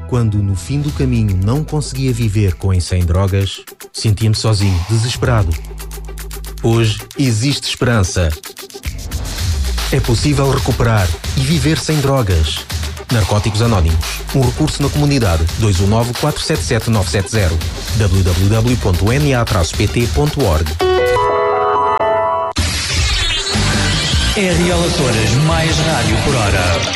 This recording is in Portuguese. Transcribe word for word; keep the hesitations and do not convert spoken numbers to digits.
Quando no fim do caminho não conseguia viver com e sem drogas, sentia-me sozinho, desesperado. Hoje existe esperança. É possível recuperar e viver sem drogas. Narcóticos Anónimos. Um recurso na comunidade. dois um nove, quatro sete sete, nove sete zero. w w w ponto n a traço p t ponto org. R L Açores mais rádio por hora.